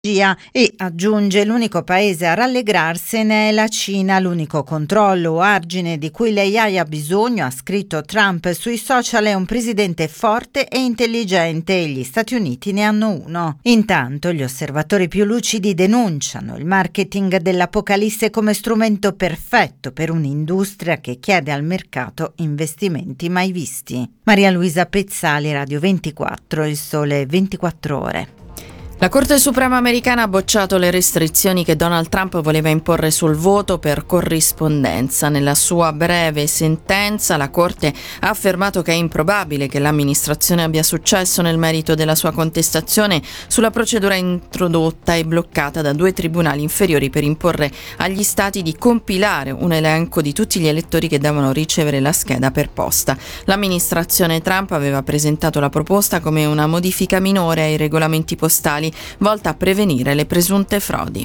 e aggiunge: l'unico paese a rallegrarsene è la Cina, l'unico controllo o argine di cui l'AI ha bisogno, ha scritto Trump sui social, è un presidente forte e intelligente e gli Stati Uniti ne hanno uno. Intanto gli osservatori più lucidi denunciano il marketing dell'apocalisse come strumento perfetto per un'industria che chiede al mercato investimenti mai visti. Maria Luisa Pezzali, Radio 24, Il Sole 24 Ore. La Corte Suprema americana ha bocciato le restrizioni che Donald Trump voleva imporre sul voto per corrispondenza. Nella sua breve sentenza, la Corte ha affermato che è improbabile che l'amministrazione abbia successo nel merito della sua contestazione sulla procedura introdotta e bloccata da 2 tribunali inferiori per imporre agli stati di compilare un elenco di tutti gli elettori che devono ricevere la scheda per posta. L'amministrazione Trump aveva presentato la proposta come una modifica minore ai regolamenti postali volta a prevenire le presunte frodi.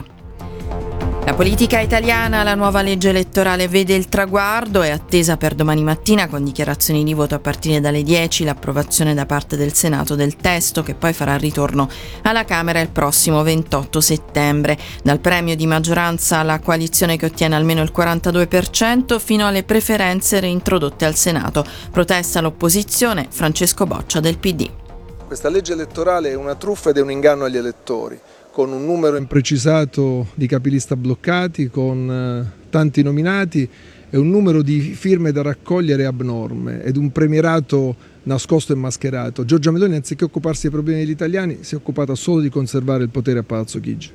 La politica italiana, la nuova legge elettorale vede il traguardo, è attesa per domani mattina con dichiarazioni di voto a partire dalle 10 l'approvazione da parte del Senato del testo che poi farà ritorno alla Camera il prossimo 28 settembre. Dal premio di maggioranza alla coalizione che ottiene almeno il 42% fino alle preferenze reintrodotte al Senato. Protesta l'opposizione, Francesco Boccia del PD. Questa legge elettorale è una truffa ed è un inganno agli elettori, con un numero imprecisato di capilista bloccati, con tanti nominati e un numero di firme da raccogliere abnorme ed un premierato nascosto e mascherato. Giorgia Meloni, anziché occuparsi dei problemi degli italiani, si è occupata solo di conservare il potere a Palazzo Chigi.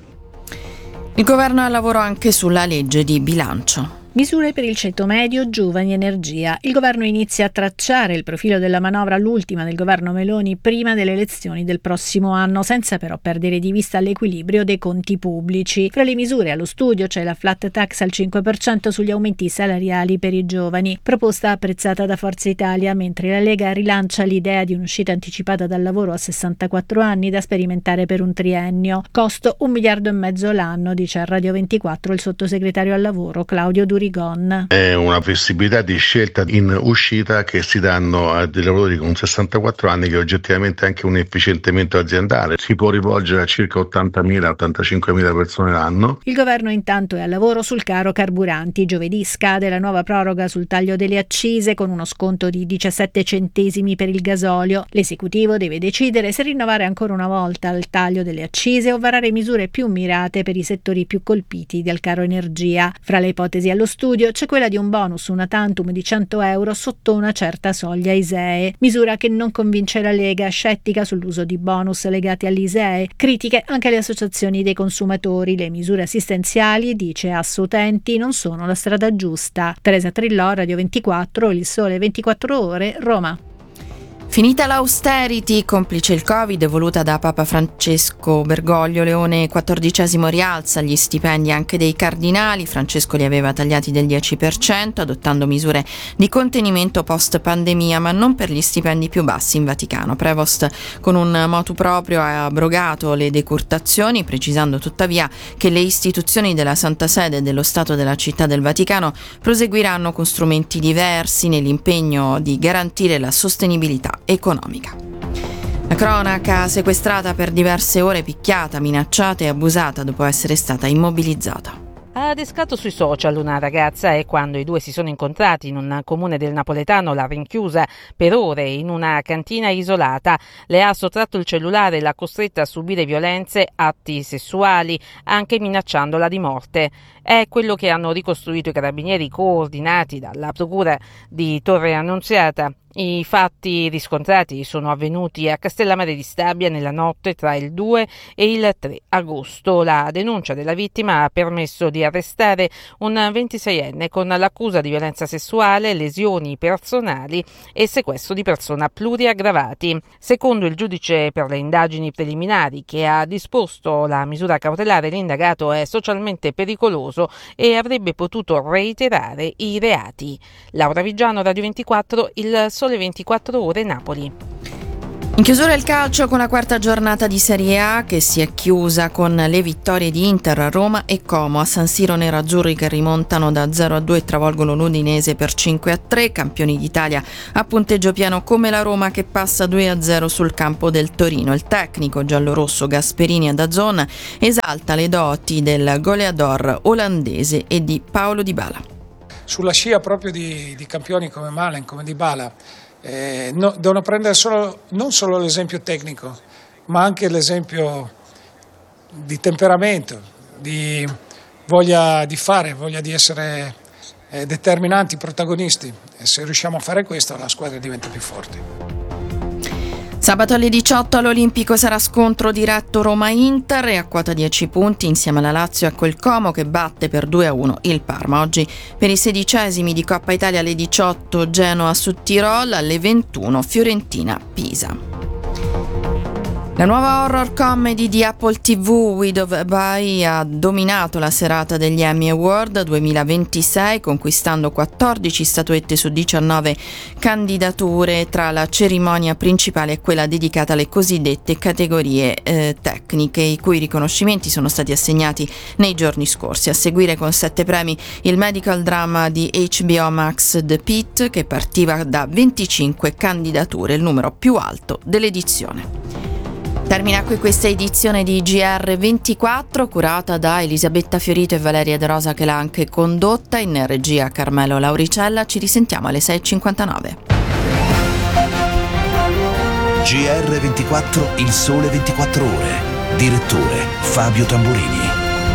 Il governo ha lavorato anche sulla legge di bilancio. Misure per il ceto medio, giovani, energia. Il governo inizia a tracciare il profilo della manovra, l'ultima del governo Meloni, prima delle elezioni del prossimo anno, senza però perdere di vista l'equilibrio dei conti pubblici. Fra le misure allo studio c'è la flat tax al 5% sugli aumenti salariali per i giovani, proposta apprezzata da Forza Italia, mentre la Lega rilancia l'idea di un'uscita anticipata dal lavoro a 64 anni da sperimentare per un triennio. Costo 1,5 miliardi l'anno, dice a Radio 24 il sottosegretario al lavoro Claudio Durigon. È una flessibilità di scelta in uscita che si danno a dei lavoratori con 64 anni, che oggettivamente è anche un efficientamento aziendale. Si può rivolgere a circa 80.000-85.000 persone l'anno. Il governo intanto è al lavoro sul caro carburanti. Giovedì scade la nuova proroga sul taglio delle accise con uno sconto di 17 centesimi per il gasolio. L'esecutivo deve decidere se rinnovare ancora una volta il taglio delle accise o varare misure più mirate per i settori più colpiti dal caro energia. Fra le ipotesi allo studio c'è quella di un bonus una tantum di 100 euro sotto una certa soglia ISEE, misura che non convince la Lega, scettica sull'uso di bonus legati all'ISEE. Critiche anche le associazioni dei consumatori. Le misure assistenziali, dice Assoutenti, non sono la strada giusta. Teresa Trillò, Radio 24, Il Sole 24 Ore, Roma. Finita l'austerity, complice il Covid, voluta da Papa Francesco, Bergoglio Leone XIV rialza gli stipendi anche dei cardinali. Francesco li aveva tagliati del 10%, adottando misure di contenimento post-pandemia, ma non per gli stipendi più bassi in Vaticano. Prevost, con un motu proprio, ha abrogato le decurtazioni, precisando tuttavia che le istituzioni della Santa Sede e dello Stato della Città del Vaticano proseguiranno con strumenti diversi nell'impegno di garantire la sostenibilità economica. La cronaca: sequestrata per diverse ore, picchiata, minacciata e abusata dopo essere stata immobilizzata. Ha adescato sui social una ragazza e quando i due si sono incontrati in un comune del napoletano l'ha rinchiusa per ore in una cantina isolata, le ha sottratto il cellulare e l'ha costretta a subire violenze, atti sessuali, anche minacciandola di morte. È quello che hanno ricostruito i carabinieri coordinati dalla procura di Torre Annunziata. I fatti riscontrati sono avvenuti a Castellammare di Stabia nella notte tra il 2 e il 3 agosto. La denuncia della vittima ha permesso di arrestare un 26enne con l'accusa di violenza sessuale, lesioni personali e sequestro di persona pluriaggravati. Secondo il giudice per le indagini preliminari che ha disposto la misura cautelare, l'indagato è socialmente pericoloso e avrebbe potuto reiterare i reati. Laura Vigiano, Radio 24, Il Sole 24 Ore, Napoli. In chiusura il calcio con la quarta giornata di Serie A che si è chiusa con le vittorie di Inter, Roma e Como. A San Siro nerazzurri che rimontano da 0-2 e travolgono l'Udinese per 5-3, campioni d'Italia a punteggio pieno come la Roma che passa 2-0 sul campo del Torino. Il tecnico giallorosso Gasperini a DAZN esalta le doti del goleador olandese e di Paulo Dybala. Sulla scia proprio di campioni come Malen, come Dybala, devono prendere non solo l'esempio tecnico, ma anche l'esempio di temperamento, di voglia di fare, voglia di essere determinanti, protagonisti. E se riusciamo a fare questo, la squadra diventa più forte. Sabato alle 18 all'Olimpico sarà scontro diretto Roma-Inter e a quota 10 punti insieme alla Lazio ecco il Como che batte per 2-1 il Parma. Oggi per i 16esimi di Coppa Italia alle 18 Genoa su Tirol, alle 21 Fiorentina-Pisa. La nuova horror comedy di Apple TV, Widowed by, ha dominato la serata degli Emmy Award 2026, conquistando 14 statuette su 19 candidature tra la cerimonia principale e quella dedicata alle cosiddette categorie tecniche, i cui riconoscimenti sono stati assegnati nei giorni scorsi. A seguire con 7 premi il medical drama di HBO Max The Pitt, che partiva da 25 candidature, il numero più alto dell'edizione. Termina qui questa edizione di GR24 curata da Elisabetta Fiorito e Valeria De Rosa, che l'ha anche condotta, in regia Carmelo Lauricella. Ci risentiamo alle 6.59. GR24, il sole 24 ore. Direttore Fabio Tamburini.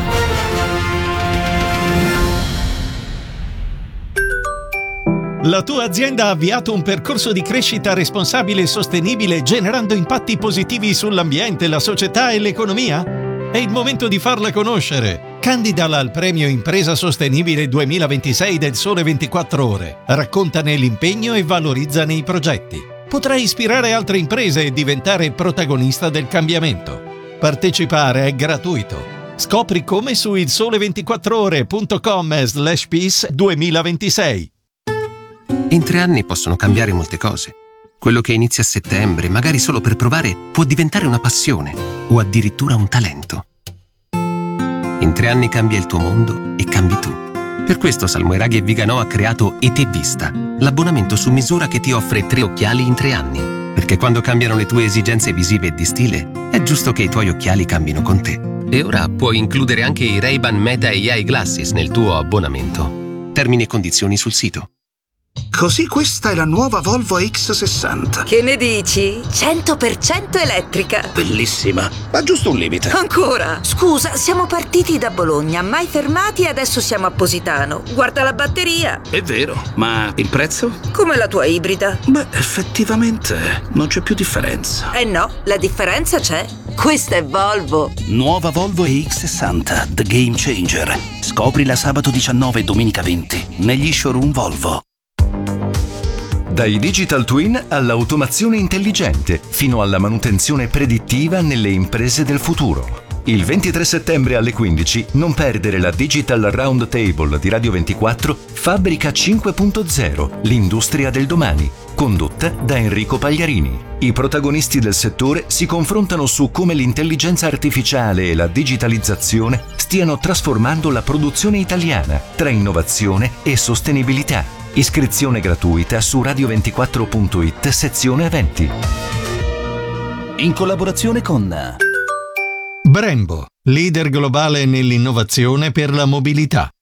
La tua azienda ha avviato un percorso di crescita responsabile e sostenibile generando impatti positivi sull'ambiente, la società e l'economia? È il momento di farla conoscere. Candidala al premio Impresa Sostenibile 2026 del Sole 24 Ore. Raccontane l'impegno e valorizzane i progetti. Potrai ispirare altre imprese e diventare protagonista del cambiamento. Partecipare è gratuito. Scopri come su ilsole24ore.com/peace 2026. In 3 anni possono cambiare molte cose. Quello che inizia a settembre, magari solo per provare, può diventare una passione o addirittura un talento. In 3 anni cambia il tuo mondo e cambi tu. Per questo Salmoiraghi e Viganò ha creato ET Vista, l'abbonamento su misura che ti offre 3 occhiali in 3 anni. Perché quando cambiano le tue esigenze visive e di stile, è giusto che i tuoi occhiali cambino con te. E ora puoi includere anche i Ray-Ban Meta AI Glasses nel tuo abbonamento. Termini e condizioni sul sito. Così questa è la nuova Volvo X60. Che ne dici? 100% elettrica. Bellissima, ma giusto un limite. Ancora? Scusa, siamo partiti da Bologna, mai fermati e adesso siamo a Positano. Guarda la batteria. È vero, ma il prezzo? Come la tua ibrida. Beh, effettivamente non c'è più differenza. Eh no, la differenza c'è. Questa è Volvo. Nuova Volvo EX60, The Game Changer. Scoprila sabato 19 e domenica 20 negli showroom Volvo. Dai digital twin all'automazione intelligente, fino alla manutenzione predittiva nelle imprese del futuro. Il 23 settembre alle 15 non perdere la Digital Round Table di Radio 24 Fabbrica 5.0, l'industria del domani, condotta da Enrico Pagliarini. I protagonisti del settore si confrontano su come l'intelligenza artificiale e la digitalizzazione stiano trasformando la produzione italiana tra innovazione e sostenibilità. Iscrizione gratuita su radio24.it sezione eventi. In collaborazione con Brembo, leader globale nell'innovazione per la mobilità.